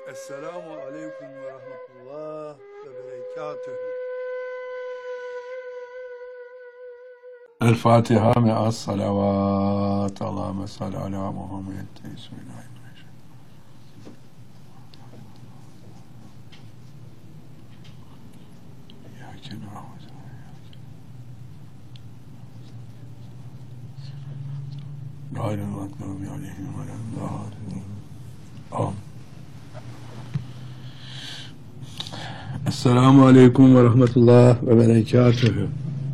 Esselamu aleyküm ve rahmetullah ve berekatühü. El Fatiha me'as salavat. Allahümme salli ala Muhammed. Bismillahirrahmanirrahim. İyyâke na'budu ve iyyâke nestaîn. Gayril mağdûbi aleyhim ve lad-dâllîn. Amin. Esselamu aleyküm ve rahmetullah ve berekatühü.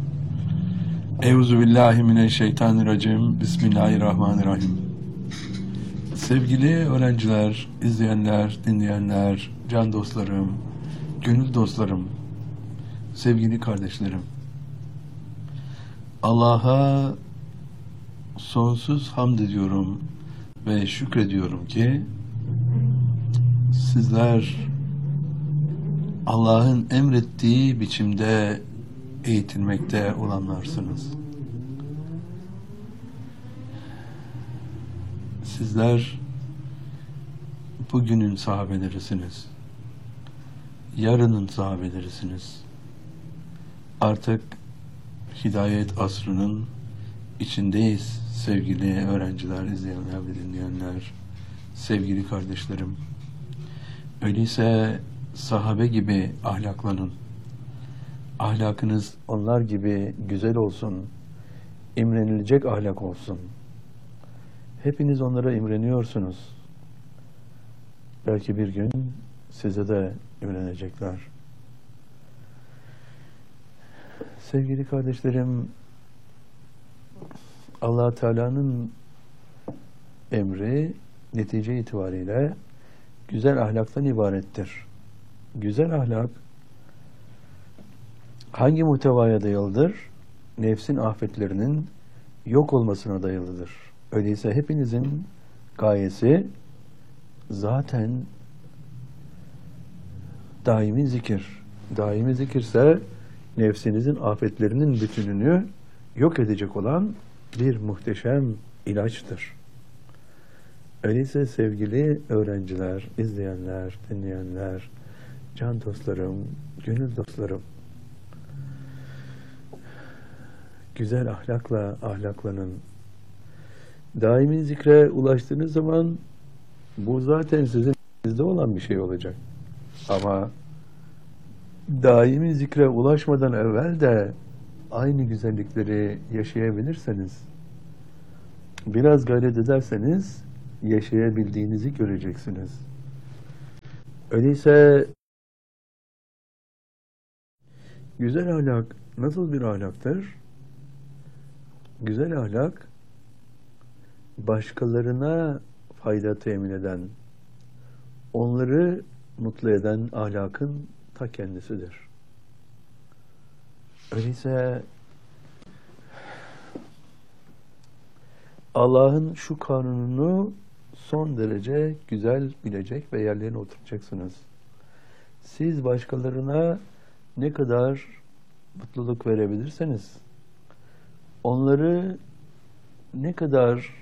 Euzubillahimineşşeytanirracim. Bismillahirrahmanirrahim. Sevgili öğrenciler, izleyenler, dinleyenler, can dostlarım, gönül dostlarım, sevgili kardeşlerim. Allah'a sonsuz hamd ediyorum ve şükrediyorum ki sizler Allah'ın emrettiği biçimde eğitilmekte olanlarsınız. Sizler bugünün sahabelerisiniz. Yarının sahabelerisiniz. Artık hidayet asrının içindeyiz sevgili öğrenciler, izleyenler ve dinleyenler, sevgili kardeşlerim. Öyleyse sahabe gibi ahlaklanın. Ahlakınız onlar gibi güzel olsun, imrenilecek ahlak olsun. Hepiniz onlara imreniyorsunuz. Belki bir gün size de imrenecekler. Sevgili kardeşlerim, Allah Teala'nın emri netice itibariyle güzel ahlaktan ibarettir. Güzel ahlak hangi muhtevaya dayalıdır? Nefsin afetlerinin yok olmasına dayalıdır. Öyleyse hepinizin gayesi zaten daimi zikir. Daimi zikirse nefsinizin afetlerinin bütününü yok edecek olan bir muhteşem ilaçtır. Öyleyse sevgili öğrenciler, izleyenler, dinleyenler, can dostlarım, gönül dostlarım, güzel ahlakla ahlaklanın. Daimi zikre ulaştığınız zaman bu zaten sizin elinizde olan bir şey olacak. Ama daimi zikre ulaşmadan evvel de aynı güzellikleri yaşayabilirseniz, biraz gayret ederseniz yaşayabildiğinizi göreceksiniz. Öyleyse güzel ahlak nasıl bir ahlaktır? Güzel ahlak başkalarına fayda temin eden, onları mutlu eden ahlakın ta kendisidir. Öyleyse Allah'ın şu kanununu son derece güzel bilecek ve yerlerine oturtacaksınız. Siz başkalarına ne kadar mutluluk verebilirseniz, onları ne kadar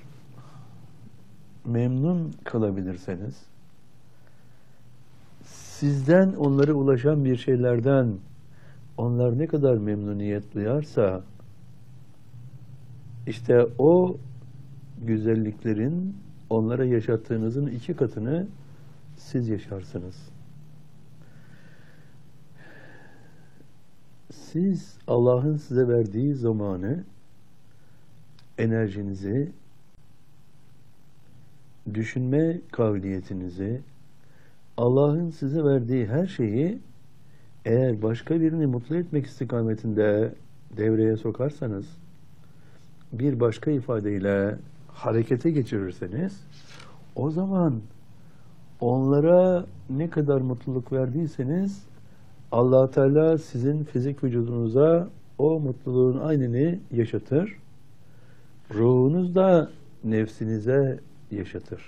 memnun kalabilirseniz, sizden onlara ulaşan bir şeylerden onlar ne kadar memnuniyet duyarsa, işte o güzelliklerin onlara yaşattığınızın 2 katını siz yaşarsınız. Siz Allah'ın size verdiği zamanı, enerjinizi, düşünme kabiliyetinizi, Allah'ın size verdiği her şeyi eğer başka birini mutlu etmek istikametinde devreye sokarsanız, bir başka ifadeyle harekete geçirirseniz, o zaman onlara ne kadar mutluluk verdiyseniz Allah Teala sizin fizik vücudunuza o mutluluğun aynını yaşatır. Ruhunuz da nefsinize yaşatır.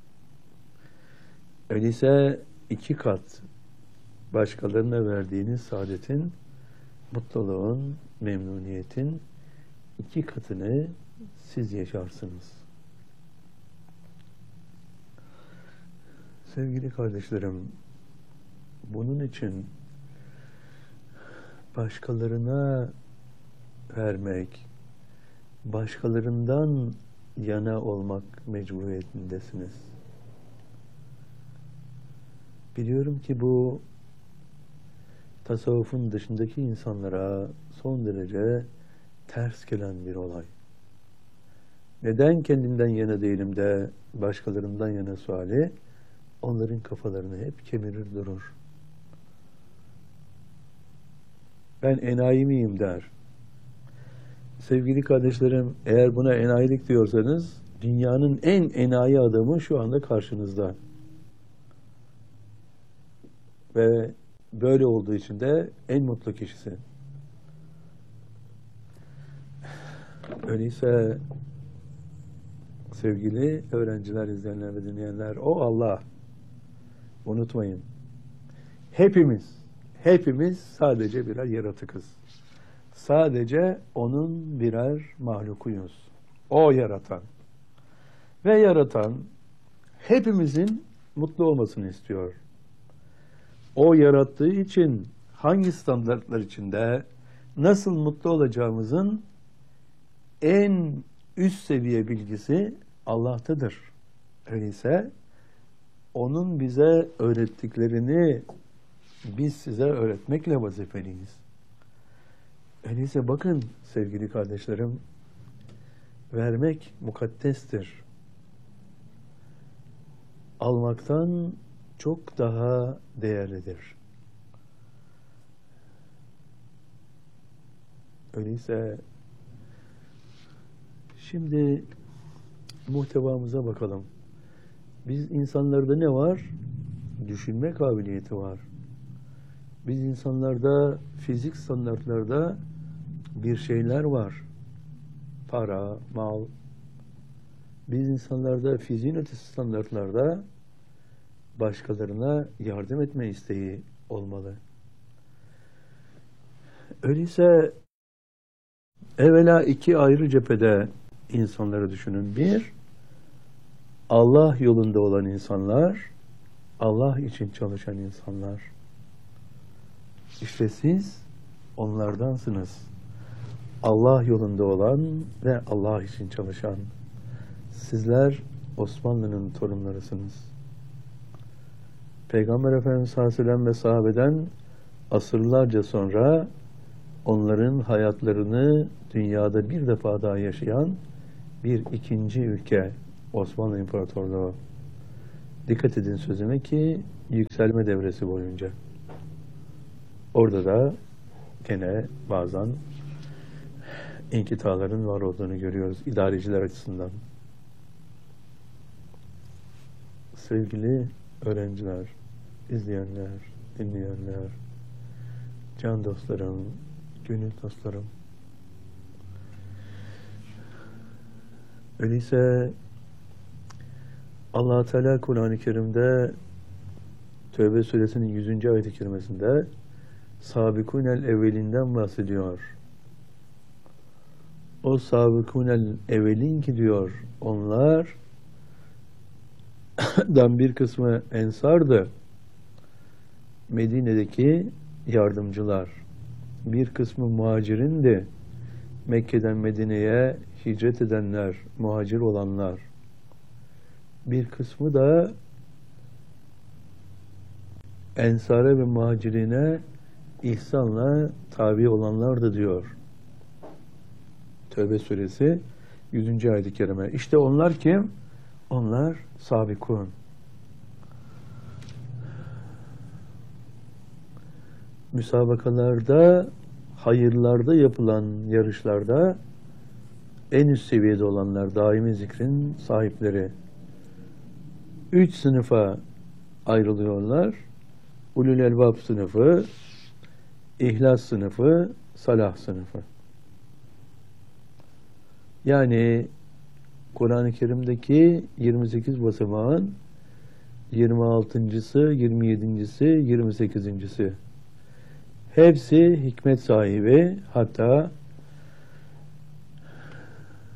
Öyleyse 2 kat başkalarına verdiğiniz saadetin, mutluluğun, memnuniyetin 2 katını siz yaşarsınız. Sevgili kardeşlerim, bunun için başkalarına vermek, başkalarından yana olmak mecburiyetindesiniz. Biliyorum ki bu tasavvufun dışındaki insanlara son derece ters gelen bir olay. Neden kendimden yana değilim de başkalarından yana suali onların kafalarını hep kemirir durur. Ben enayi miyim der. Sevgili kardeşlerim, eğer buna enayilik diyorsanız dünyanın en enayi adamı şu anda karşınızda. Ve böyle olduğu için de en mutlu kişisi. Öyleyse sevgili öğrenciler, izleyenler ve dinleyenler, o Allah. Unutmayın. Hepimiz sadece birer yaratıkız. Sadece onun birer mahlukuyuz. O yaratan. Ve yaratan hepimizin mutlu olmasını istiyor. O yarattığı için hangi standartlar içinde nasıl mutlu olacağımızın en üst seviye bilgisi Allah'tadır. Öyleyse onun bize öğrettiklerini biz size öğretmekle vazifeliyiz. Öyleyse bakın sevgili kardeşlerim, vermek mukaddestir. Almaktan çok daha değerlidir. Öyleyse şimdi muhtevamıza bakalım. Biz insanlarda ne var? Düşünme kabiliyeti var. Biz insanlarda fizik standartlarda bir şeyler var. Para, mal. Biz insanlarda fiziğin ötesi standartlarda başkalarına yardım etme isteği olmalı. Öyleyse evvela iki ayrı cephede insanları düşünün. Bir, Allah yolunda olan insanlar, Allah için çalışan insanlar. İşte siz onlardansınız. Allah yolunda olan ve Allah için çalışan. Sizler Osmanlı'nın torunlarısınız. Peygamber Efendimiz sallallahu aleyhi ve sellem ve sahabeden asırlarca sonra onların hayatlarını dünyada bir defa daha yaşayan bir ikinci ülke Osmanlı İmparatorluğu. Dikkat edin sözüme ki yükselme devresi boyunca. Orada da gene bazen inkitaların var olduğunu görüyoruz idareciler açısından. Sevgili öğrenciler, izleyenler, dinleyenler, can dostlarım, gönül dostlarım. Öyleyse Allah Teala Kur'an-ı Kerim'de Tevbe suresinin 100. ayet-i kerimesinde Sabikûnel evvelinden bahsediyor. O sabikûnel evvelin ki diyor, onlardan bir kısmı ensardı. Medine'deki yardımcılar. Bir kısmı muhacirindi. Mekke'den Medine'ye hicret edenler, muhacir olanlar. Bir kısmı da ensare ve muhacirine ihsanla tabi olanlardı diyor. Tövbe suresi 100. ayet-i kerime. İşte onlar kim? Onlar sabikun. Müsabakalarda, hayırlarda yapılan yarışlarda en üst seviyede olanlar, daimi zikrin sahipleri. 3 sınıfa ayrılıyorlar. Ulul elbab sınıfı, İhlas sınıfı, Salah sınıfı. Yani Kur'an-ı Kerim'deki 28 basamağın 26.'sı, 27.'si, 28.'si. Hepsi hikmet sahibi, hatta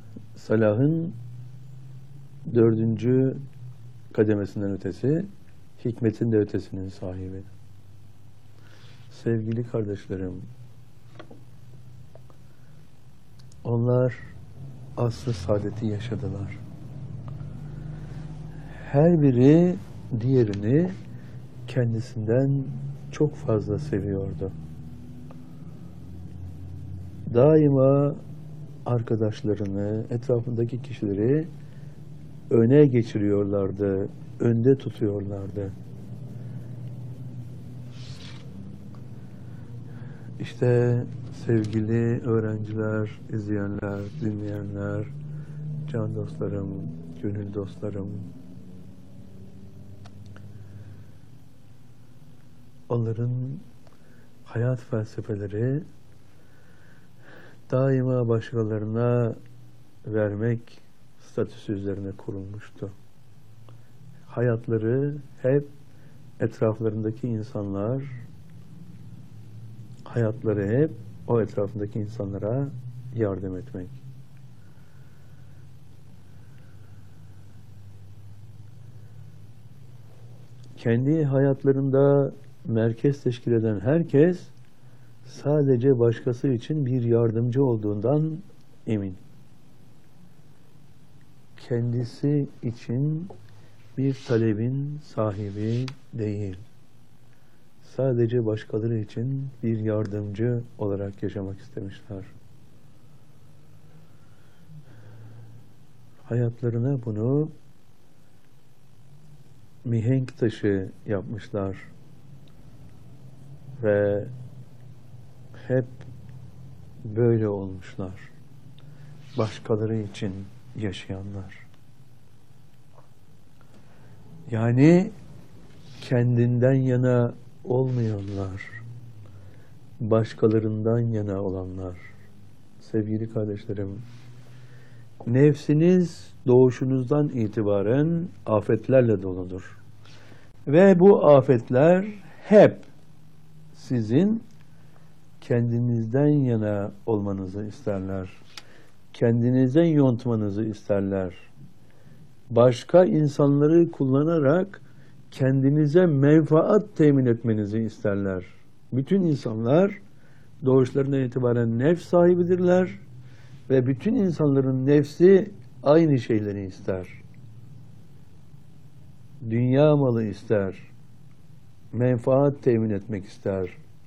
Salah'ın 4. kademesinden ötesi hikmetin de ötesinin sahibi. Sevgili kardeşlerim, onlar asr-ı saadeti yaşadılar. Her biri diğerini kendisinden çok fazla seviyordu. Daima arkadaşlarını, etrafındaki kişileri öne geçiriyorlardı, önde tutuyorlardı. İşte sevgili öğrenciler, izleyenler, dinleyenler, can dostlarım, gönül dostlarım, onların hayat felsefeleri daima başkalarına vermek statüsü üzerine kurulmuştu. Hayatları hep etraflarındaki insanlar, hayatları hep o etrafındaki insanlara yardım etmek. Kendi hayatlarında merkez teşkil eden herkes sadece başkası için bir yardımcı olduğundan emin. Kendisi için bir talebin sahibi değil. Sadece başkaları için bir yardımcı olarak yaşamak istemişler. Hayatlarına bunu mihenk taşı yapmışlar ve hep böyle olmuşlar. Başkaları için yaşayanlar. Yani kendinden yana olmayanlar, başkalarından yana olanlar. Sevgili kardeşlerim, nefsiniz doğuşunuzdan itibaren afetlerle doludur. Ve bu afetler hep sizin kendinizden yana olmanızı isterler. Kendinizden yontmanızı isterler. Başka insanları kullanarak kendinize menfaat temin etmenizi isterler. Bütün insanlar doğuşlarından itibaren nefs sahibidirler ve bütün insanların nefsi aynı şeyleri ister. Dünya malı ister. Menfaat temin etmek ister.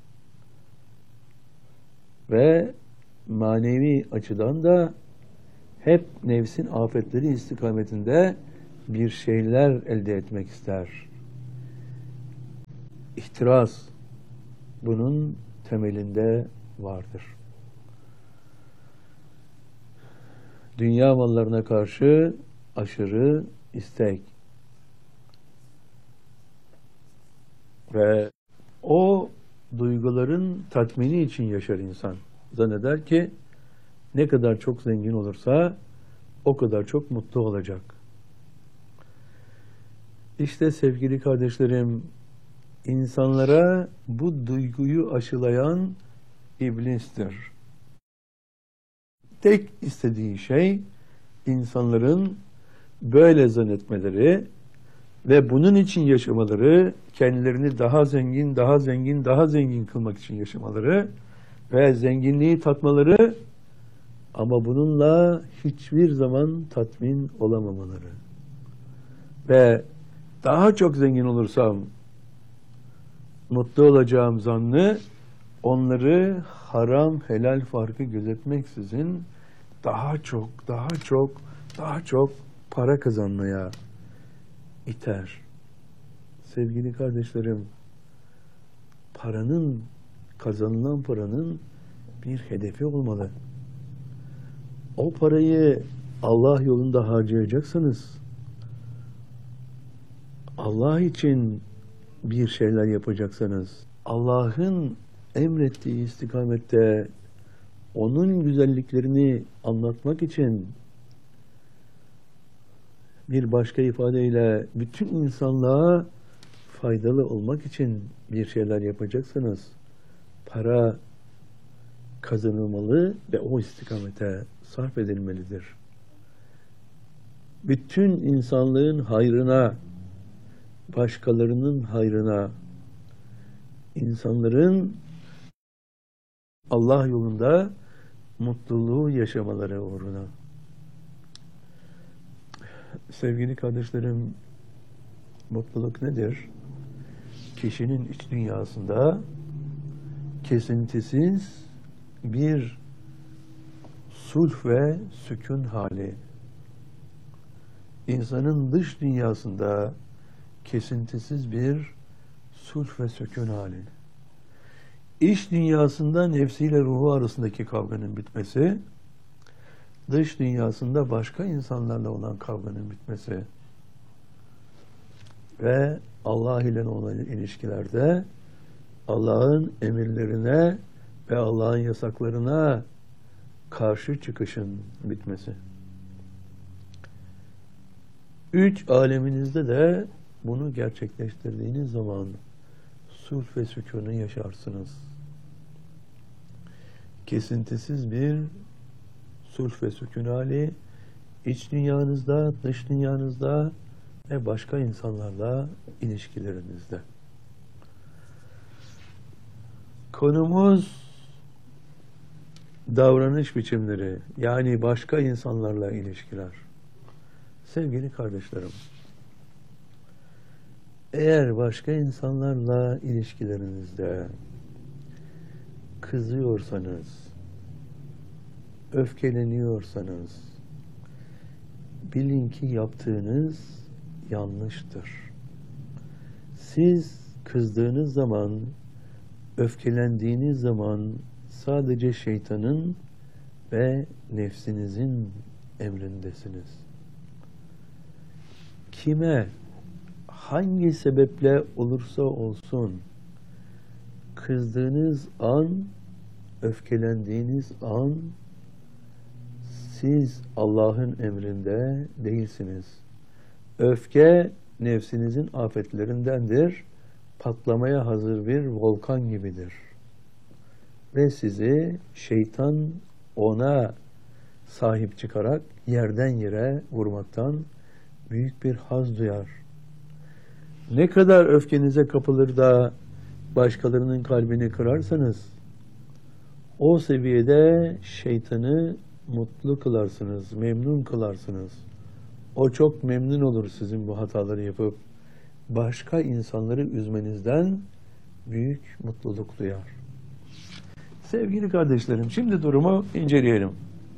Ve manevi açıdan da hep nefsin afetleri istikametinde bir şeyler elde etmek ister. İhtiras bunun temelinde vardır. Dünya mallarına karşı aşırı istek ve o duyguların tatmini için yaşar insan. Zanneder ki ne kadar çok zengin olursa o kadar çok mutlu olacak. İşte sevgili kardeşlerim, insanlara bu duyguyu aşılayan iblistir. Tek istediği şey insanların böyle zannetmeleri ve bunun için yaşamaları, kendilerini daha zengin, daha zengin, daha zengin kılmak için yaşamaları ve zenginliği tatmaları ama bununla hiçbir zaman tatmin olamamaları. Ve daha çok zengin olursam mutlu olacağım zannı onları haram helal farkı gözetmeksizin daha çok para kazanmaya iter. Sevgili kardeşlerim, kazanılan paranın bir hedefi olmalı. O parayı Allah yolunda harcayacaksanız, Allah için bir şeyler yapacaksanız, Allah'ın emrettiği istikamette onun güzelliklerini anlatmak için, bir başka ifadeyle bütün insanlığa faydalı olmak için bir şeyler yapacaksanız, para kazanılmalı ve o istikamete sarf edilmelidir. Bütün insanlığın hayrına, başkalarının hayrına, insanların Allah yolunda mutluluğu yaşamaları uğruna. Sevgili kardeşlerim, mutluluk nedir? Kişinin iç dünyasında kesintisiz bir sulh ve sükun hali. İnsanın dış dünyasında kesintisiz bir sulh ve sükun hali. İç dünyasında nefsiyle ruhu arasındaki kavganın bitmesi, dış dünyasında başka insanlarla olan kavganın bitmesi ve Allah ile olan ilişkilerde Allah'ın emirlerine ve Allah'ın yasaklarına karşı çıkışın bitmesi. Üç aleminizde de bunu gerçekleştirdiğiniz zaman sulh ve sükûnu yaşarsınız. Kesintisiz bir sulh ve sükûn hali iç dünyanızda, dış dünyanızda ve başka insanlarla ilişkilerinizde. Konumuz davranış biçimleri, yani başka insanlarla ilişkiler. Sevgili kardeşlerim, eğer başka insanlarla ilişkilerinizde kızıyorsanız, öfkeleniyorsanız, bilin ki yaptığınız yanlıştır. Siz kızdığınız zaman, öfkelendiğiniz zaman sadece şeytanın ve nefsinizin emrindesiniz. Kime, hangi sebeple olursa olsun, kızdığınız an, öfkelendiğiniz an, siz Allah'ın emrinde değilsiniz. Öfke, nefsinizin afetlerindendir. Patlamaya hazır bir volkan gibidir. Ve sizi şeytan ona sahip çıkarak yerden yere vurmaktan büyük bir haz duyar. Ne kadar öfkenize kapılır da başkalarının kalbini kırarsanız, o seviyede şeytanı mutlu kılarsınız, memnun kılarsınız. O çok memnun olur sizin bu hataları yapıp başka insanları üzmenizden büyük mutluluk duyar. Sevgili kardeşlerim, şimdi durumu inceleyelim.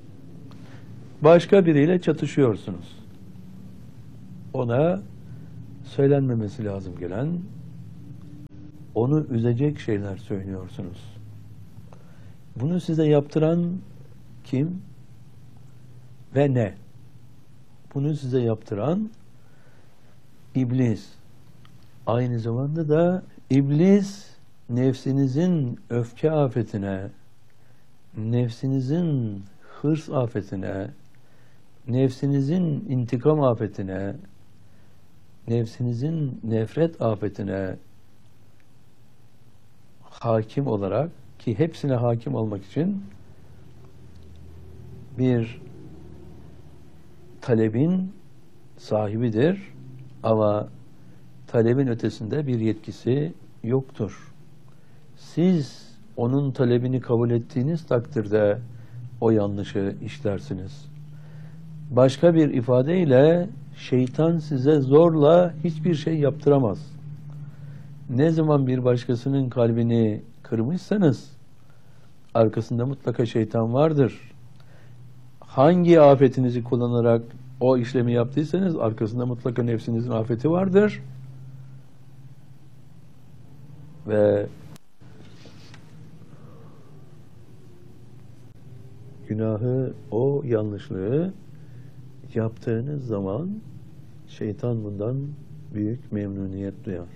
Başka biriyle çatışıyorsunuz. Ona söylenmemesi lazım gelen, onu üzecek şeyler söylüyorsunuz. Bunu size yaptıran kim ve ne? Bunu size yaptıran iblis. Aynı zamanda da iblis nefsinizin öfke afetine, nefsinizin hırs afetine, nefsinizin intikam afetine, nefsinizin nefret afetine hakim olarak, ki hepsine hakim olmak için bir talebin sahibidir ama talebin ötesinde bir yetkisi yoktur. Siz onun talebini kabul ettiğiniz takdirde o yanlışı işlersiniz. Başka bir ifadeyle şeytan size zorla hiçbir şey yaptıramaz. Ne zaman bir başkasının kalbini kırmışsanız arkasında mutlaka şeytan vardır. Hangi afetinizi kullanarak o işlemi yaptıysanız arkasında mutlaka nefsinizin afeti vardır. Ve günahı, o yanlışlığı yaptığınız zaman şeytan bundan büyük memnuniyet duyar.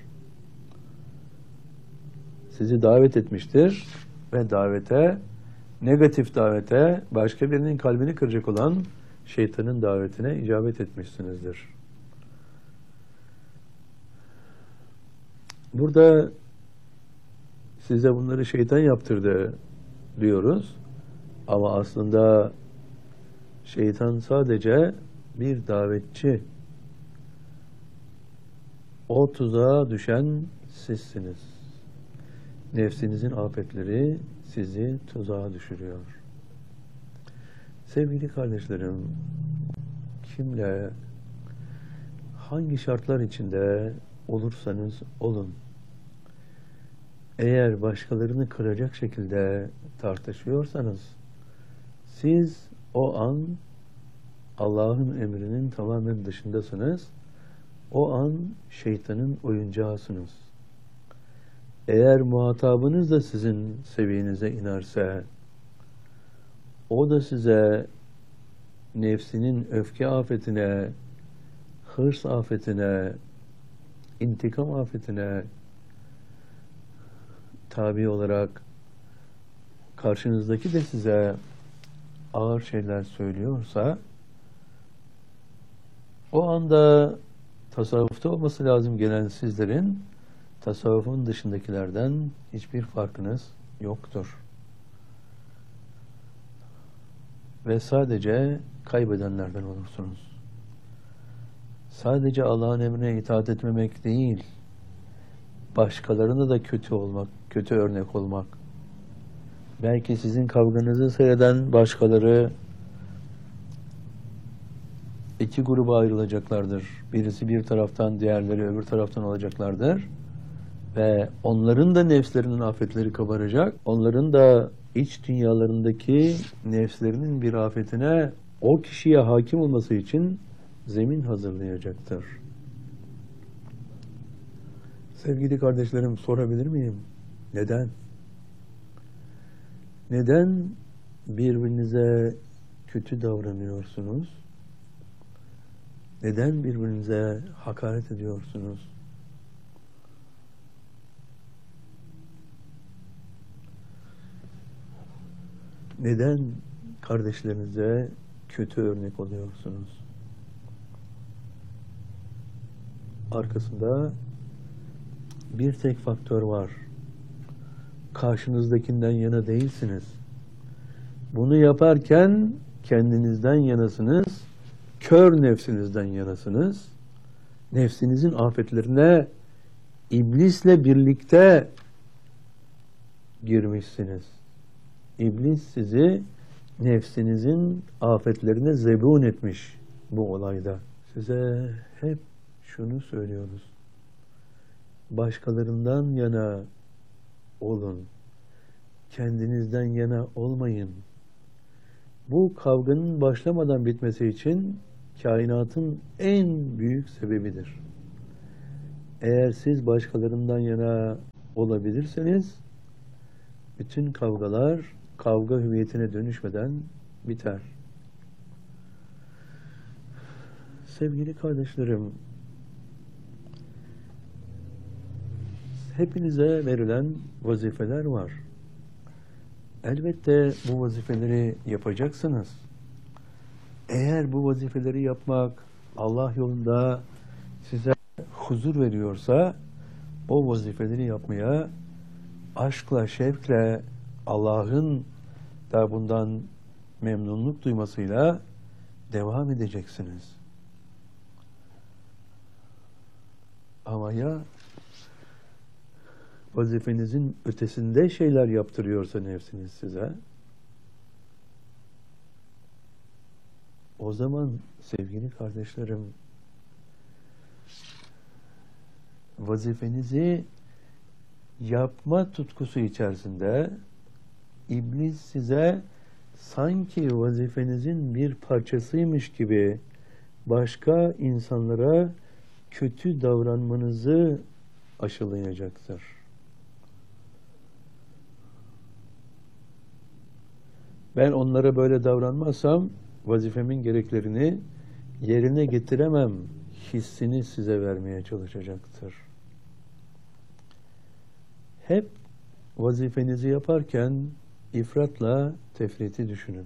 Sizi davet etmiştir ve davete, negatif davete, başka birinin kalbini kıracak olan şeytanın davetine icabet etmişsinizdir. Burada size bunları şeytan yaptırdı diyoruz ama aslında şeytan sadece bir davetçi. O tuzağa düşen sizsiniz. Nefsinizin afetleri sizi tuzağa düşürüyor. Sevgili kardeşlerim, kimle, hangi şartlar içinde olursanız olun, eğer başkalarını kıracak şekilde tartışıyorsanız, siz o an Allah'ın emrinin tamamen dışındasınız. O an şeytanın oyuncağısınız. Eğer muhatabınız da sizin seviyenize inerse, o da size nefsinin öfke afetine, hırs afetine, intikam afetine tabi olarak karşınızdaki de size ağır şeyler söylüyorsa, o anda tasavvufta olması lazım gelen sizlerin tasavvufun dışındakilerden hiçbir farkınız yoktur. Ve sadece kaybedenlerden olursunuz. Sadece Allah'ın emrine itaat etmemek değil, başkalarına da kötü olmak, kötü örnek olmak. Belki sizin kavganızı seyreden başkaları iki gruba ayrılacaklardır. Birisi bir taraftan, diğerleri öbür taraftan olacaklardır. Ve onların da nefslerinin afetleri kabaracak. Onların da iç dünyalarındaki nefslerinin bir afetine o kişiye hakim olması için zemin hazırlayacaktır. Sevgili kardeşlerim, sorabilir miyim? Neden? Neden birbirinize kötü davranıyorsunuz? Neden birbirinize hakaret ediyorsunuz? Neden kardeşlerinize kötü örnek oluyorsunuz? Arkasında bir tek faktör var. Karşınızdakinden yana değilsiniz. Bunu yaparken kendinizden yanasınız, kör nefsinizden yanasınız. Nefsinizin afetlerine iblisle birlikte girmişsiniz. İblis sizi nefsinizin afetlerine zebun etmiş bu olayda. Size hep şunu söylüyoruz. Başkalarından yana olun. Kendinizden yana olmayın. Bu kavganın başlamadan bitmesi için kainatın en büyük sebebidir. Eğer siz başkalarından yana olabilirseniz bütün kavgalar kavga hüviyetine dönüşmeden biter. Sevgili kardeşlerim, hepinize verilen vazifeler var. Elbette bu vazifeleri yapacaksınız. Eğer bu vazifeleri yapmak Allah yolunda size huzur veriyorsa, o vazifeleri yapmaya aşkla, şevkle, Allah'ın da bundan memnunluk duymasıyla devam edeceksiniz. Ama ya vazifenizin ötesinde şeyler yaptırıyorsa nefsiniz size, o zaman sevgili kardeşlerim, vazifenizi yapma tutkusu içerisinde İblis size sanki vazifenizin bir parçasıymış gibi başka insanlara kötü davranmanızı aşılayacaktır. Ben onlara böyle davranmazsam vazifemin gereklerini yerine getiremem hissini size vermeye çalışacaktır. Hep vazifenizi yaparken ifratla tefriti düşünün.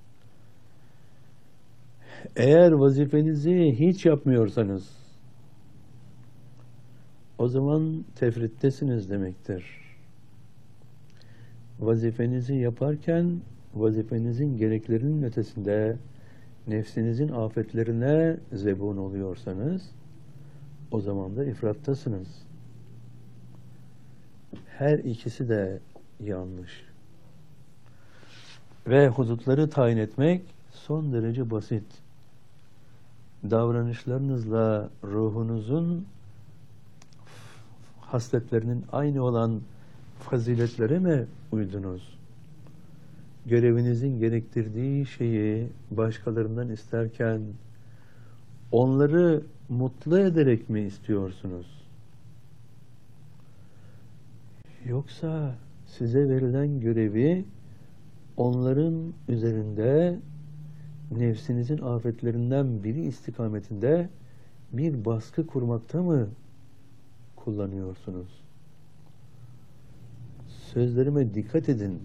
Eğer vazifenizi hiç yapmıyorsanız, o zaman tefrittesiniz demektir. Vazifenizi yaparken, vazifenizin gereklerinin ötesinde nefsinizin afetlerine zebun oluyorsanız, o zaman da ifrattasınız. Her ikisi de yanlış. Ve hudutları tayin etmek son derece basit. Davranışlarınızla ruhunuzun hasletlerinin aynı olan faziletlere mi uydunuz? Görevinizin gerektirdiği şeyi başkalarından isterken onları mutlu ederek mi istiyorsunuz? Yoksa size verilen görevi onların üzerinde nefsinizin afetlerinden biri istikametinde bir baskı kurmakta mı kullanıyorsunuz? Sözlerime dikkat edin.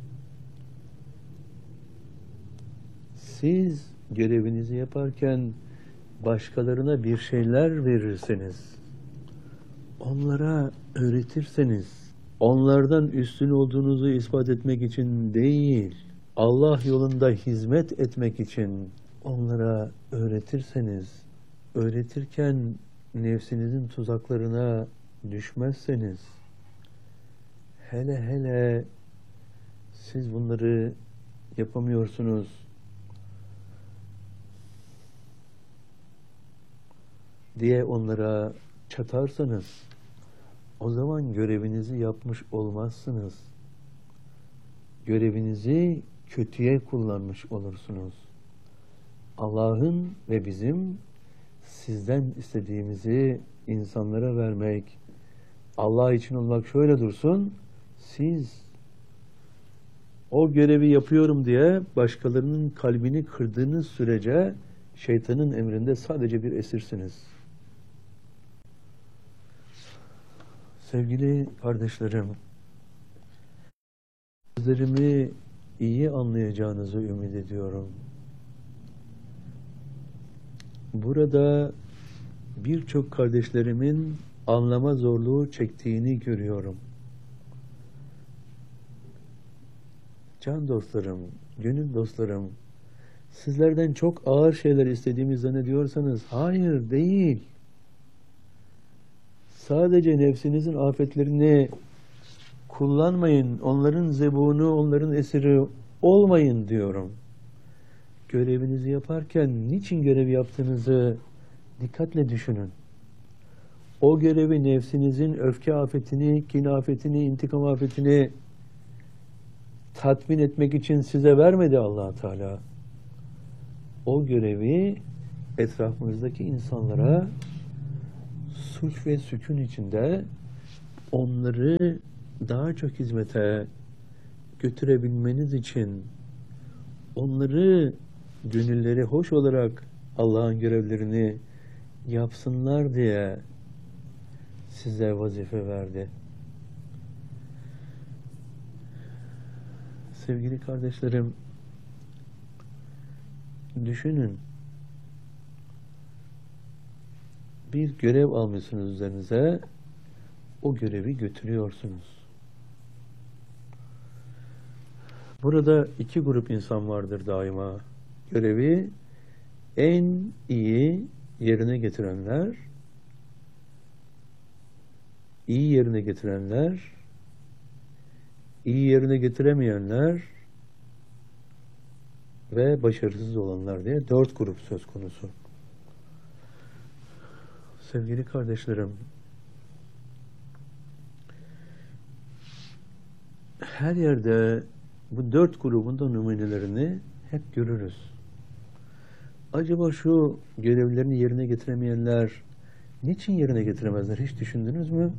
Siz görevinizi yaparken başkalarına bir şeyler verirseniz, onlara öğretirseniz, onlardan üstün olduğunuzu ispat etmek için değil, Allah yolunda hizmet etmek için onlara öğretirseniz, öğretirken nefsinizin tuzaklarına düşmezseniz, hele hele siz bunları yapamıyorsunuz diye onlara çatarsanız, o zaman görevinizi yapmış olmazsınız. Görevinizi kötüye kullanmış olursunuz. Allah'ın ve bizim sizden istediğimizi insanlara vermek, Allah için olmak şöyle dursun, siz o görevi yapıyorum diye başkalarının kalbini kırdığınız sürece şeytanın emrinde sadece bir esirsiniz. Sevgili kardeşlerim, sözlerimi iyi anlayacağınızı ümit ediyorum. Burada birçok kardeşlerimin anlama zorluğu çektiğini görüyorum. Can dostlarım, gönül dostlarım, sizlerden çok ağır şeyler istediğimi zannediyorsanız, hayır değil. Sadece nefsinizin afetlerini kullanmayın, onların zebunu, onların esiri olmayın diyorum. Görevinizi yaparken niçin görev yaptığınızı dikkatle düşünün. O görevi nefsinizin öfke afetini, kin afetini, intikam afetini tatmin etmek için size vermedi Allah Teala. O görevi etrafınızdaki insanlara sulh ve sükun içinde onları daha çok hizmete götürebilmeniz için, onları gönülleri hoş olarak Allah'ın görevlerini yapsınlar diye size vazife verdi. Sevgili kardeşlerim, düşünün. Bir görev almışsınız üzerinize, o görevi götürüyorsunuz. Burada iki grup insan vardır daima. Görevi en iyi yerine getirenler, iyi yerine getirenler, iyi yerine getiremeyenler ve başarısız olanlar diye 4 grup söz konusu. Sevgili kardeşlerim, her yerde bu 4 grubun da numunelerini hep görürüz. Acaba şu görevlerini yerine getiremeyenler niçin yerine getiremezler? Hiç düşündünüz mü?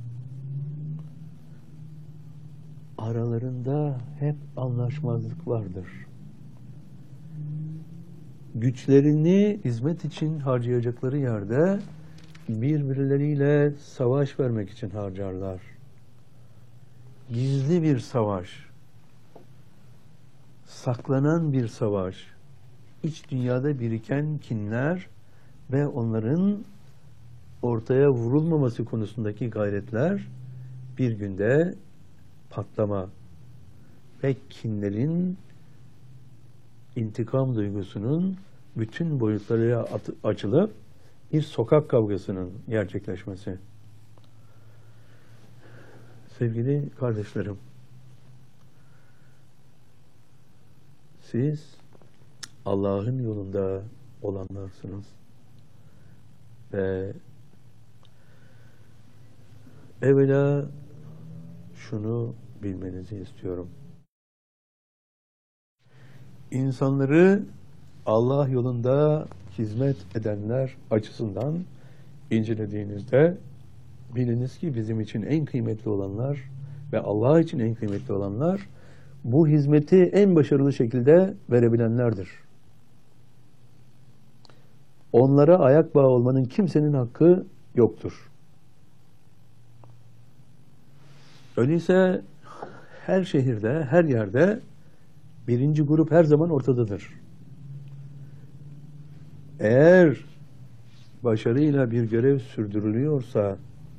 Aralarında hep anlaşmazlık vardır. Güçlerini hizmet için harcayacakları yerde birbirleriyle savaş vermek için harcarlar. Gizli bir savaş, saklanan bir savaş, iç dünyada biriken kinler ve onların ortaya vurulmaması konusundaki gayretler bir günde patlama ve kinlerin, intikam duygusunun bütün boyutlarıyla açılıp bir sokak kavgasının gerçekleşmesi. Sevgili kardeşlerim, siz Allah'ın yolunda olanlarsınız ve evvela şunu bilmenizi istiyorum. İnsanları Allah yolunda hizmet edenler açısından incelediğinizde biliniz ki bizim için en kıymetli olanlar ve Allah için en kıymetli olanlar bu hizmeti en başarılı şekilde verebilenlerdir. Onlara ayak bağı olmanın kimsenin hakkı yoktur. Öyleyse her şehirde, her yerde birinci grup her zaman ortadadır. Eğer başarıyla bir görev sürdürülüyorsa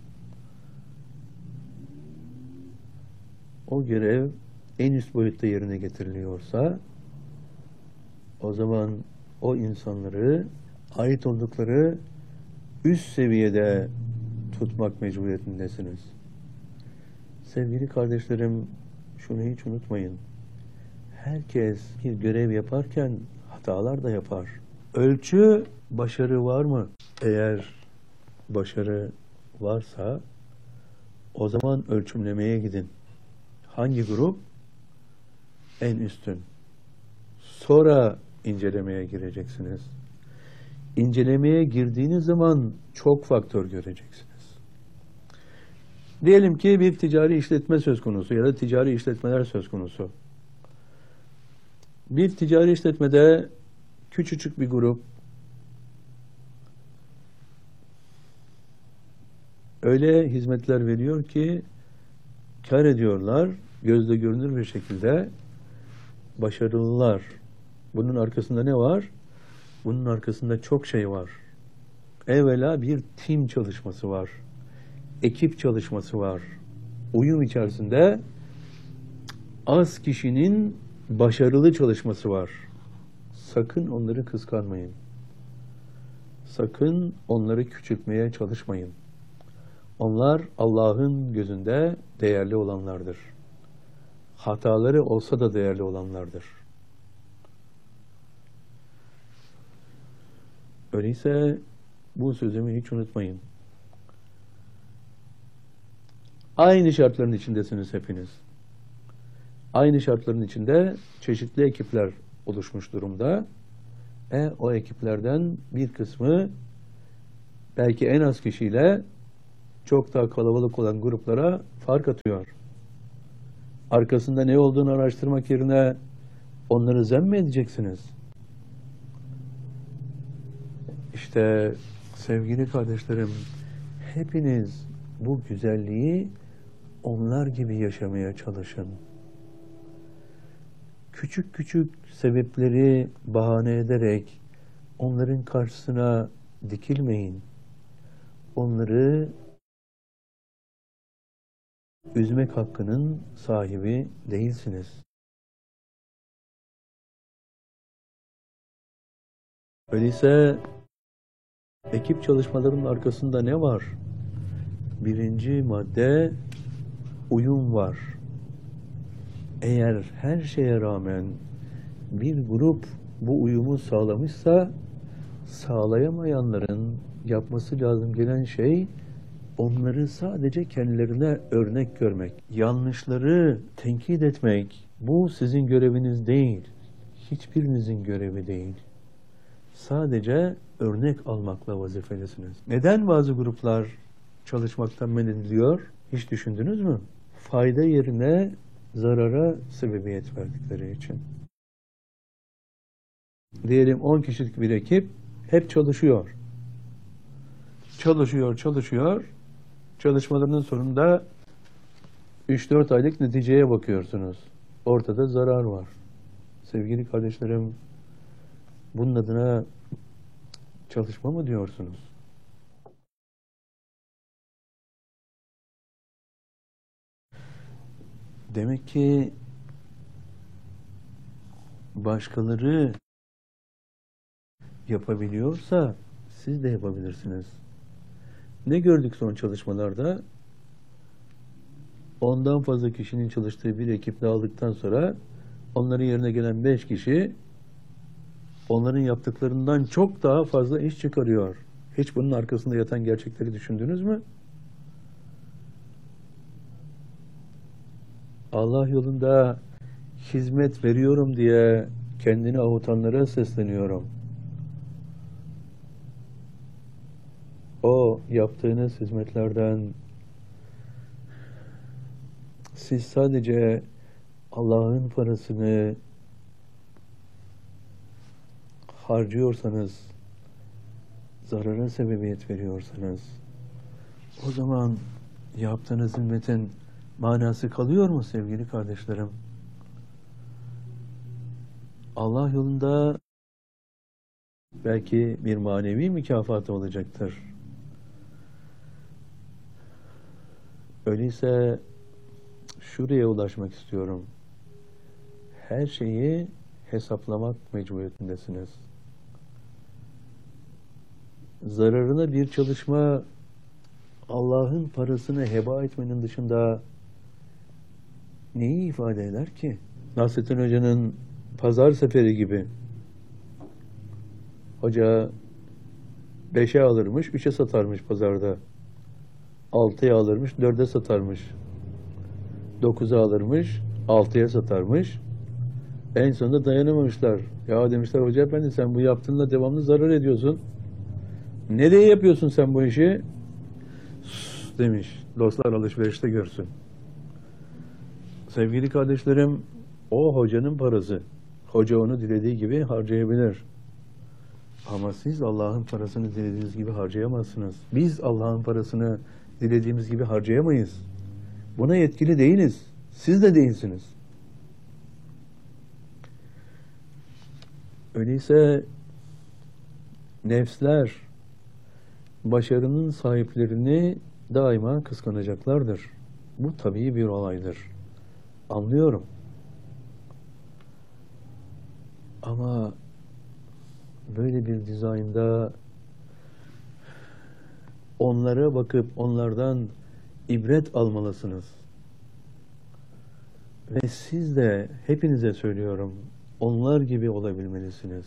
o görev en üst boyutta yerine getiriliyorsa o zaman o insanları ait oldukları üst seviyede tutmak mecburiyetindesiniz. Sevgili kardeşlerim, şunu hiç unutmayın. Herkes bir görev yaparken hatalar da yapar. Ölçü başarı var mı? Eğer başarı varsa o zaman ölçümlemeye gidin. Hangi grup? En üstün. Sonra incelemeye gireceksiniz. İncelemeye girdiğiniz zaman çok faktör göreceksiniz. Diyelim ki bir ticari işletme söz konusu ya da ticari işletmeler söz konusu. Bir ticari işletmede küçücük bir grup öyle hizmetler veriyor ki kar ediyorlar, gözle görünür bir şekilde başarılılar. Bunun arkasında ne var? Bunun arkasında çok şey var. Evvela bir tim çalışması var. Ekip çalışması var. Uyum içerisinde az kişinin başarılı çalışması var. Sakın onları kıskanmayın. Sakın onları küçültmeye çalışmayın. Onlar Allah'ın gözünde değerli olanlardır. Hataları olsa da değerli olanlardır. Öyleyse bu sözümü hiç unutmayın. Aynı şartların içindesiniz hepiniz. Aynı şartların içinde çeşitli ekipler oluşmuş durumda. O ekiplerden bir kısmı belki en az kişiyle çok daha kalabalık olan gruplara fark atıyor. Arkasında ne olduğunu araştırmak yerine onları zemm edeceksiniz. İşte sevgili kardeşlerim, hepiniz bu güzelliği onlar gibi yaşamaya çalışın. Küçük küçük sebepleri bahane ederek onların karşısına dikilmeyin. Onları üzmek hakkının sahibi değilsiniz. Öyleyse ekip çalışmalarının arkasında ne var? Birinci madde uyum var. Eğer her şeye rağmen bir grup bu uyumu sağlamışsa sağlayamayanların yapması lazım gelen şey onları sadece kendilerine örnek görmek. Yanlışları tenkit etmek bu sizin göreviniz değil. Hiçbirinizin görevi değil. Sadece örnek almakla vazifelisiniz. Neden bazı gruplar çalışmaktan men ediliyor? Hiç düşündünüz mü? Fayda yerine zarara sebebiyet verdikleri için. Diyelim 10 kişilik bir ekip hep çalışıyor. Çalışıyor. Çalışmalarının sonunda 3-4 aylık neticeye bakıyorsunuz. Ortada zarar var. Sevgili kardeşlerim, bunun adına çalışma mı diyorsunuz? Demek ki başkaları yapabiliyorsa siz de yapabilirsiniz. Ne gördük son çalışmalarda? Ondan fazla kişinin çalıştığı bir ekiple aldıktan sonra onların yerine gelen 5 kişi onların yaptıklarından çok daha fazla iş çıkarıyor. Hiç bunun arkasında yatan gerçekleri düşündünüz mü? Allah yolunda hizmet veriyorum diye kendini avutanlara sesleniyorum. O yaptığınız hizmetlerden siz sadece Allah'ın parasını harcıyorsanız, zarara sebebiyet veriyorsanız, o zaman yaptığınız hizmetin manası kalıyor mu sevgili kardeşlerim? Allah yolunda belki bir manevi mükafatı olacaktır. Öyleyse şuraya ulaşmak istiyorum. Her şeyi hesaplamak mecburiyetindesiniz. Zararına bir çalışma Allah'ın parasını heba etmenin dışında neyi ifade eder ki? Nasrettin Hoca'nın pazar seferi gibi. Hoca 5'e alırmış, 3'e satarmış pazarda. 6'ya alırmış, 4'e satarmış. 9'a alırmış, 6'ya satarmış. En sonunda dayanamamışlar. Ya demişler, Hoca Efendi sen bu yaptığınla devamlı zarar ediyorsun. Nereye yapıyorsun sen bu işi? Sus demiş. Dostlar alışverişte görsün. Sevgili kardeşlerim, o hocanın parası. Hoca onu dilediği gibi harcayabilir. Ama siz Allah'ın parasını dilediğiniz gibi harcayamazsınız. Biz Allah'ın parasını dilediğimiz gibi harcayamayız. Buna yetkili değiliz. Siz de değilsiniz. Öyleyse nefsler başarının sahiplerini daima kıskanacaklardır. Bu tabii bir olaydır. Anlıyorum. Ama böyle bir dizaynda onlara bakıp onlardan ibret almalısınız. Ve siz de hepinize söylüyorum, onlar gibi olabilmelisiniz.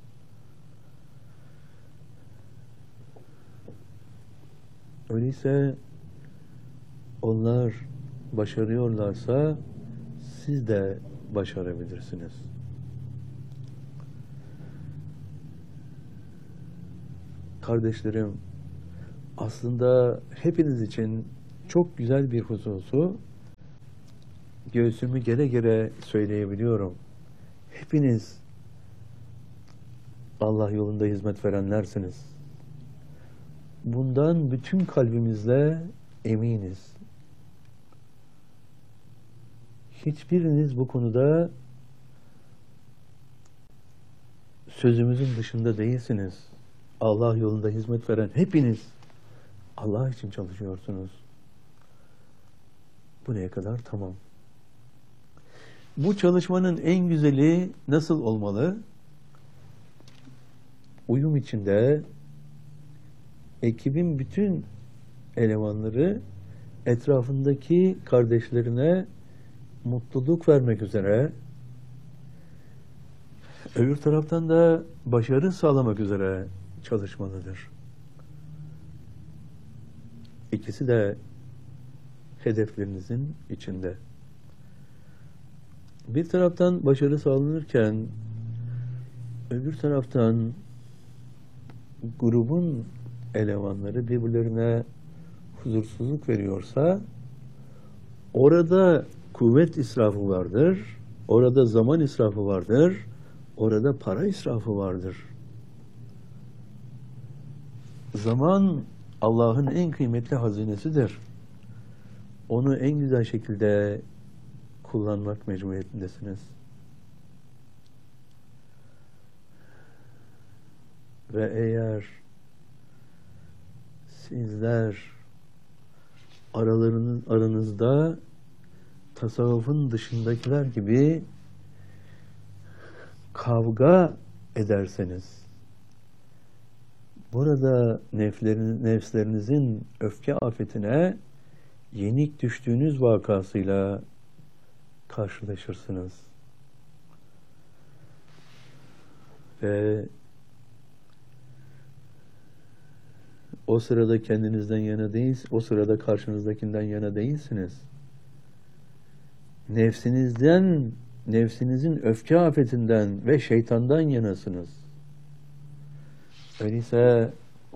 Öyleyse onlar başarıyorlarsa siz de başarabilirsiniz. Kardeşlerim, aslında hepiniz için çok güzel bir hususu göğsümü gere gere söyleyebiliyorum. Hepiniz Allah yolunda hizmet verenlersiniz. Bundan bütün kalbimizle eminiz. Hiçbiriniz bu konuda sözümüzün dışında değilsiniz. Allah yolunda hizmet veren hepiniz Allah için çalışıyorsunuz. Buraya kadar tamam. Bu çalışmanın en güzeli nasıl olmalı? Uyum içinde ekibin bütün elemanları etrafındaki kardeşlerine mutluluk vermek üzere, öbür taraftan da başarı sağlamak üzere çalışmalıdır. İkisi de hedeflerinizin içinde. Bir taraftan başarı sağlanırken öbür taraftan grubun elemanları birbirlerine huzursuzluk veriyorsa orada kuvvet israfı vardır, orada zaman israfı vardır, orada para israfı vardır. Zaman Allah'ın en kıymetli hazinesidir. Onu en güzel şekilde kullanmak mecburiyetindesiniz. Ve eğer sizler aranızda tasavvufun dışındakiler gibi kavga ederseniz, Burada nefslerinizin öfke afetine yenik düştüğünüz vakasıyla karşılaşırsınız. Ve o sırada kendinizden yana değilsiniz, o sırada karşınızdakinden yana değilsiniz. Nefsinizin öfke afetinden ve şeytandan yanasınız. Öyleyse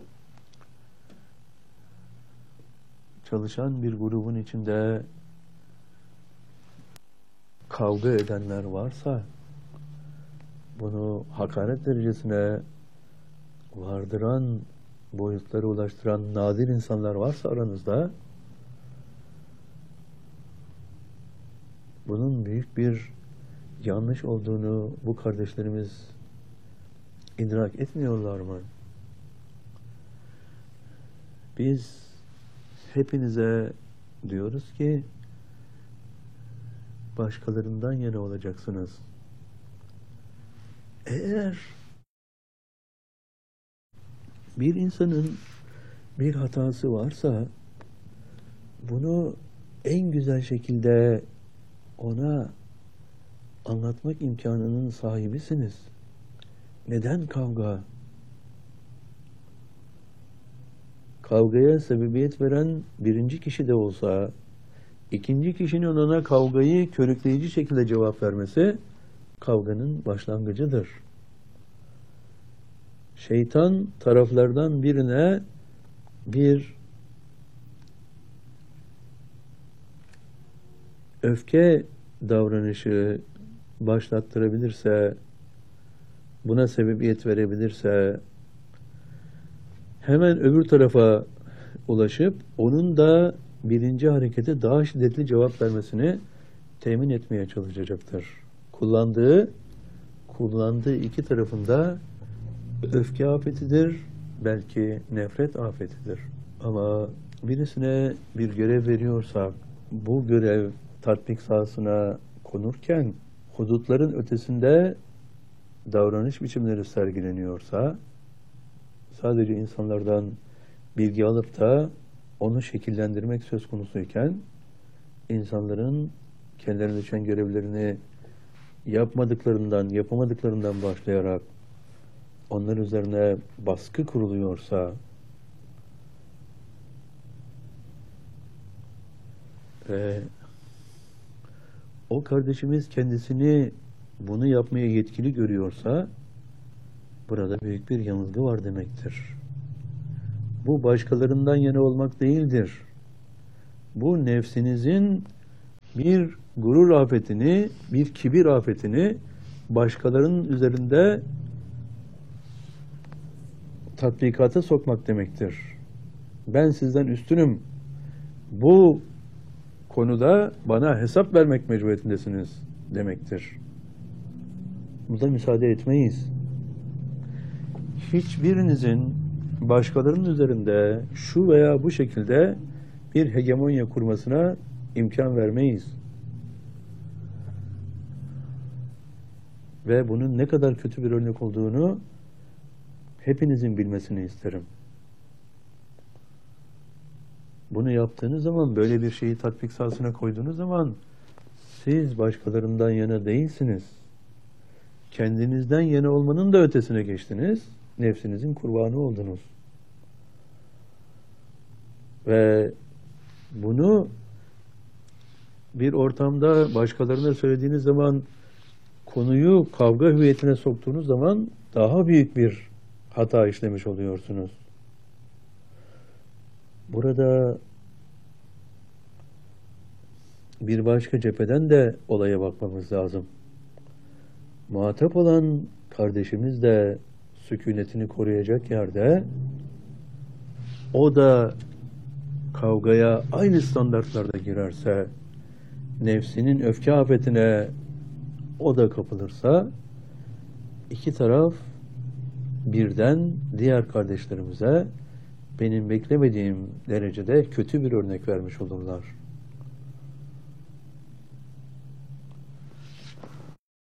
çalışan bir grubun içinde kavga edenler varsa, bunu hakaret derecesine vardıran, boyutlara ulaştıran nadir insanlar varsa aranızda, bunun büyük bir yanlış olduğunu bu kardeşlerimiz idrak etmiyorlar mı? Biz hepinize diyoruz ki başkalarından yana olacaksınız. Eğer bir insanın bir hatası varsa bunu en güzel şekilde ona anlatmak imkanının sahibisiniz. Neden kavga? Kavgaya sebebiyet veren birinci kişi de olsa, ikinci kişinin ona kavgayı körükleyici şekilde cevap vermesi kavganın başlangıcıdır. Şeytan taraflardan birine bir öfke davranışı başlattırabilirse, buna sebebiyet verebilirse, hemen öbür tarafa ulaşıp onun da birinci harekete daha şiddetli cevap vermesini temin etmeye çalışacaktır. Kullandığı iki tarafında öfke afetidir, belki nefret afetidir. Ama birisine bir görev veriyorsa, bu görev tatbik sahasına konurken hudutların ötesinde davranış biçimleri sergileniyorsa, sadece insanlardan bilgi alıp da onu şekillendirmek söz konusuyken, insanların kendilerine düşen görevlerini yapamadıklarından başlayarak onlar üzerine baskı kuruluyorsa ve o kardeşimiz kendisini bunu yapmaya yetkili görüyorsa, burada büyük bir yanılgı var demektir. Bu başkalarından yana olmak değildir. Bu nefsinizin bir gurur afetini, bir kibir afetini başkalarının üzerinde tatbikata sokmak demektir. Ben sizden üstünüm. Bu konuda bana hesap vermek mecburiyetindesiniz demektir. Buna müsaade etmeyiz. Hiçbirinizin başkalarının üzerinde şu veya bu şekilde bir hegemonya kurmasına imkan vermeyiz. Ve bunun ne kadar kötü bir örnek olduğunu hepinizin bilmesini isterim. Bunu yaptığınız zaman, böyle bir şeyi tatbik sahasına koyduğunuz zaman siz başkalarından yana değilsiniz. Kendinizden yana olmanın da ötesine geçtiniz. Nefsinizin kurbanı oldunuz. Ve bunu bir ortamda başkalarına söylediğiniz zaman, konuyu kavga hüviyetine soktuğunuz zaman daha büyük bir hata işlemiş oluyorsunuz. Burada bir başka cepheden de olaya bakmamız lazım. Muhatap olan kardeşimiz de sükunetini koruyacak yerde, o da kavgaya aynı standartlarda girerse, nefsinin öfke afetine o da kapılırsa, iki taraf birden diğer kardeşlerimize benim beklemediğim derecede kötü bir örnek vermiş olurlar.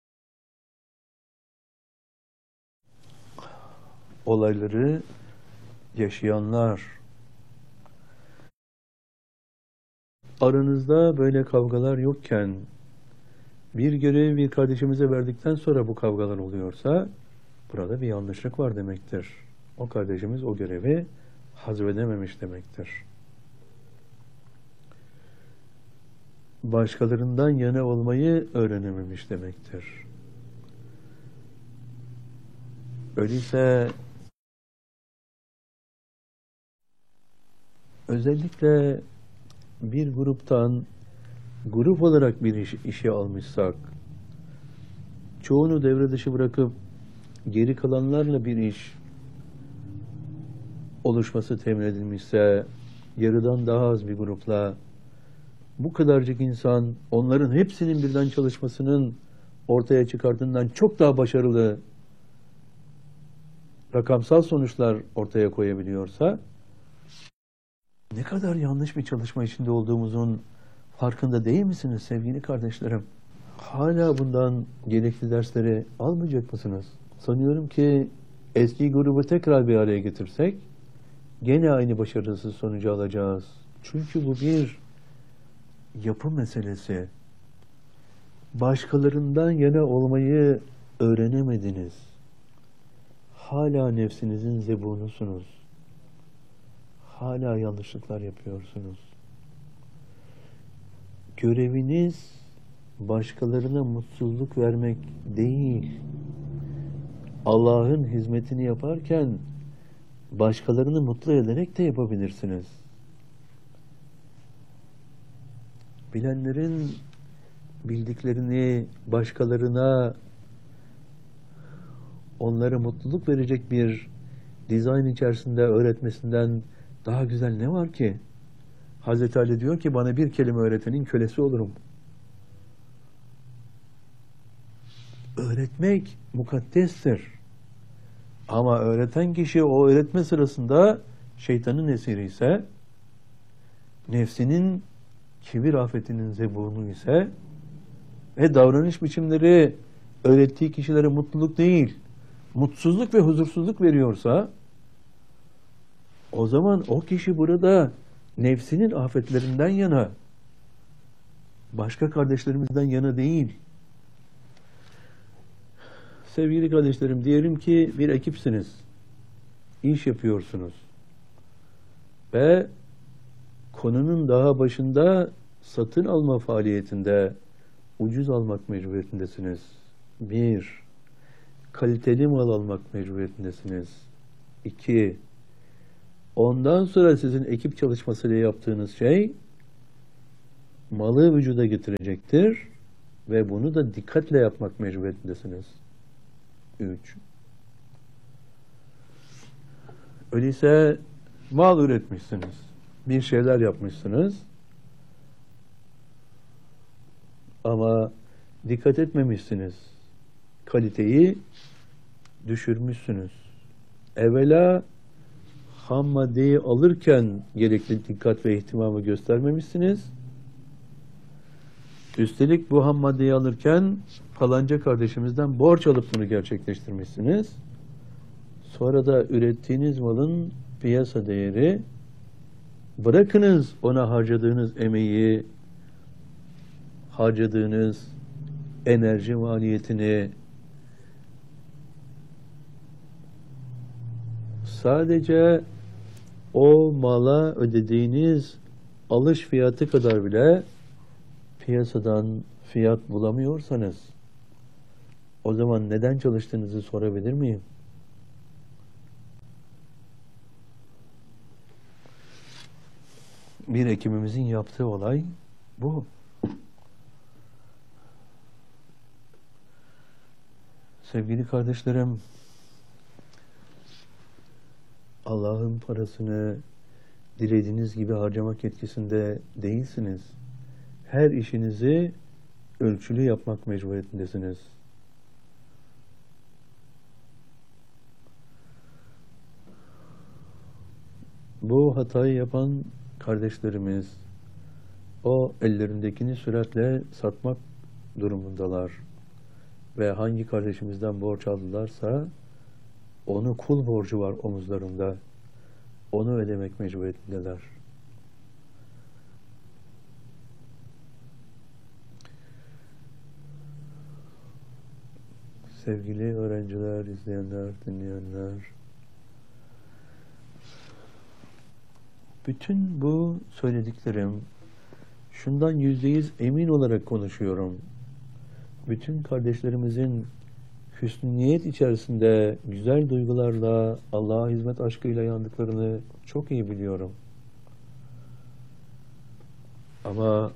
Olayları yaşayanlar, aranızda böyle kavgalar yokken bir görevi bir kardeşimize verdikten sonra bu kavgalar oluyorsa burada bir yanlışlık var demektir. O kardeşimiz o görevi hazmedememiş demektir. Başkalarından yana olmayı öğrenememiş demektir. Öyleyse özellikle bir gruptan grup olarak bir işe almışsak, çoğunu devre dışı bırakıp geri kalanlarla bir iş oluşması temin edilmişse, yarıdan daha az bir grupla bu kadarcık insan onların hepsinin birden çalışmasının ortaya çıkardığından çok daha başarılı rakamsal sonuçlar ortaya koyabiliyorsa, ne kadar yanlış bir çalışma içinde olduğumuzun farkında değil misiniz sevgili kardeşlerim? Hala bundan gerekli dersleri almayacak mısınız? Sanıyorum ki eski grubu tekrar bir araya getirsek gene aynı başarısız sonucu alacağız. Çünkü bu bir yapı meselesi. Başkalarından yana olmayı öğrenemediniz. Hala nefsinizin zebunusunuz. Hala yanlışlıklar yapıyorsunuz. Göreviniz başkalarına mutsuzluk vermek değil. Allah'ın hizmetini yaparken başkalarını mutlu ederek de yapabilirsiniz. Bilenlerin bildiklerini başkalarına, onlara mutluluk verecek bir dizayn içerisinde öğretmesinden daha güzel ne var ki? Hazreti Ali diyor ki bana bir kelime öğretenin kölesi olurum. Öğretmek mukaddestir. Ama öğreten kişi o öğretme sırasında şeytanın esiri ise, nefsinin kibir afetinin zebunu ise ve davranış biçimleri öğrettiği kişilere mutluluk değil, mutsuzluk ve huzursuzluk veriyorsa, o zaman o kişi burada nefsinin afetlerinden yana, başka kardeşlerimizden yana değil. Sevgili kardeşlerim, diyelim ki bir ekipsiniz, iş yapıyorsunuz ve konunun daha başında satın alma faaliyetinde ucuz almak mecburiyetindesiniz. Bir, kaliteli mal almak mecburiyetindesiniz. İki, ondan sonra sizin ekip çalışmasıyla yaptığınız şey malı vücuda getirecektir ve bunu da dikkatle yapmak mecburiyetindesiniz. 3. Öyleyse mal üretmişsiniz. Bir şeyler yapmışsınız. Ama dikkat etmemişsiniz. Kaliteyi düşürmüşsünüz. Evvela ham maddeyi alırken gerekli dikkat ve ihtimamı göstermemişsiniz. Üstelik bu ham maddeyi alırken falanca kardeşimizden borç alıp bunu gerçekleştirmişsiniz. Sonra da ürettiğiniz malın piyasa değeri, bırakınız ona harcadığınız emeği, harcadığınız enerji maliyetini, sadece o mala ödediğiniz alış fiyatı kadar bile piyasadan fiyat bulamıyorsanız, o zaman neden çalıştığınızı sorabilir miyim? Bir hekimimizin yaptığı olay bu. Sevgili kardeşlerim, Allah'ın parasını dilediğiniz gibi harcamak yetkisinde değilsiniz. Her işinizi ölçülü yapmak mecburiyetindesiniz. Bu hatayı yapan kardeşlerimiz, o ellerindekini süratle satmak durumundalar. Ve hangi kardeşimizden borç aldılarsa, onu kul borcu var omuzlarında. onu ödemek mecburiyetindeler. Sevgili öğrenciler, izleyenler, dinleyenler, bütün bu söylediklerim, şundan %100 emin olarak konuşuyorum. Bütün kardeşlerimizin hüsnü niyet içerisinde güzel duygularla, Allah'a hizmet aşkıyla yandıklarını çok iyi biliyorum. Ama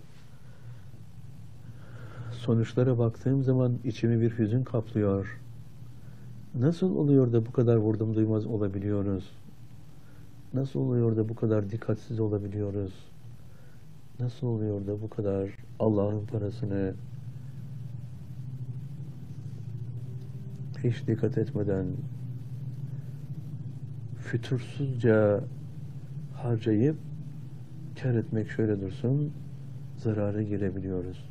sonuçlara baktığım zaman içimi bir hüzün kaplıyor. Nasıl oluyor da bu kadar vurdum duymaz olabiliyoruz? Nasıl oluyor da bu kadar dikkatsiz olabiliyoruz? Nasıl oluyor da bu kadar Allah'ın parasını hiç dikkat etmeden fütursuzca harcayıp kar etmek şöyle dursun, zarara girebiliyoruz.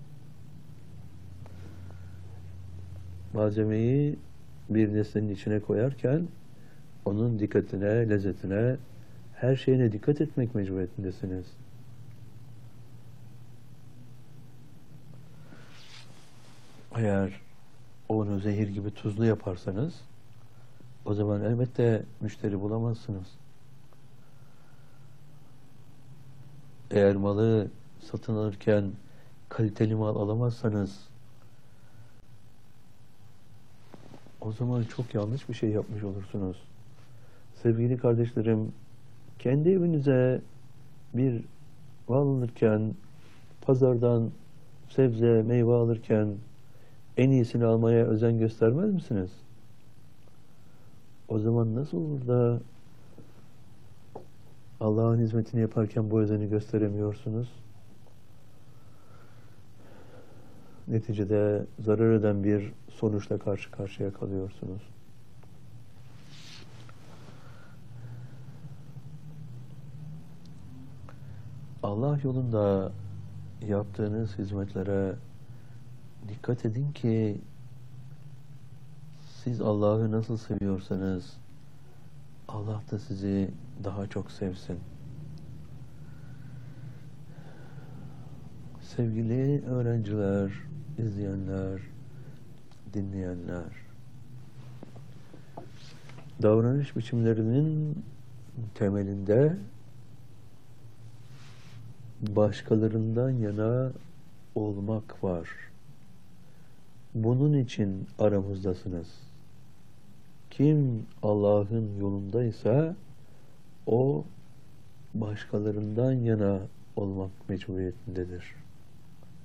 Malzemeyi bir nesnenin içine koyarken onun dikkatine, lezzetine, her şeyine dikkat etmek mecburiyetindesiniz. Eğer onu zehir gibi tuzlu yaparsanız o zaman elbette müşteri bulamazsınız. Eğer malı satın alırken kaliteli mal alamazsanız o zaman çok yanlış bir şey yapmış olursunuz. Sevgili kardeşlerim, kendi evinize bir mal alırken, pazardan sebze, meyve alırken en iyisini almaya özen göstermez misiniz? O zaman nasıl olur da Allah'ın hizmetini yaparken bu özeni gösteremiyorsunuz? Neticede zarar eden bir sonuçla karşı karşıya kalıyorsunuz. Allah yolunda yaptığınız hizmetlere dikkat edin ki siz Allah'ı nasıl seviyorsanız Allah da sizi daha çok sevsin. Sevgili öğrenciler, izleyenler, dinleyenler, davranış biçimlerinin temelinde başkalarından yana olmak var. Bunun için aramızdasınız. Kim Allah'ın yolundaysa o başkalarından yana olmak mecburiyetindedir.